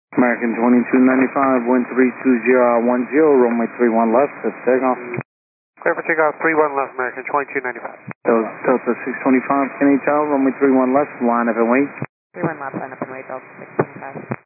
American 2295, wind 32010, runway 31 left, set takeoff. Clear for takeoff, 31 left, American 2295. Delta 625, can you tell, runway 31 left, line up and wait. 31 left, line up and wait, Delta 625.